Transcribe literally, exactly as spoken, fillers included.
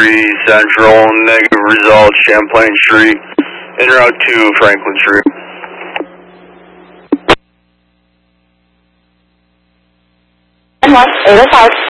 three Central, negative result, Champlain Street, en route to Franklin Street. eight oh five.